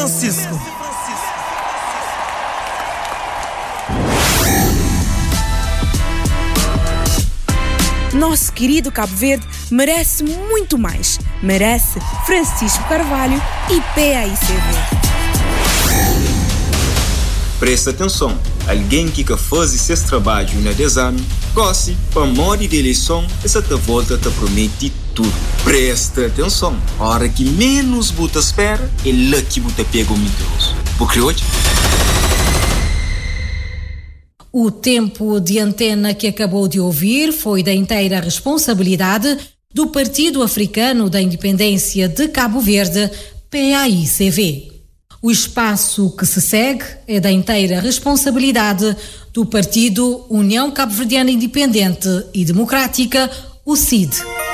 Francisco. Nosso querido Cabo Verde merece muito mais. Merece Francisco Carvalho e PAICV. Presta atenção, alguém que faz esse trabalho na 10 anos, goste, para morrer de eleição, essa volta te promete tudo. Presta atenção, a hora que menos você espera, é lá que você pega o mentiroso. Porque hoje... O tempo de antena que acabou de ouvir foi da inteira responsabilidade do Partido Africano da Independência de Cabo Verde, PAICV. O espaço que se segue é da inteira responsabilidade do Partido União Cabo-Verdiana Independente e Democrática, o CID.